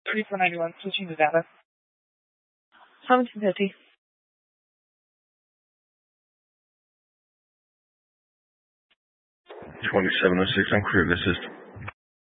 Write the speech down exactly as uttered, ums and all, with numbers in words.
thirty-four ninety-one, switching to data. seventeen fifty. twenty-seven oh six on crew, this is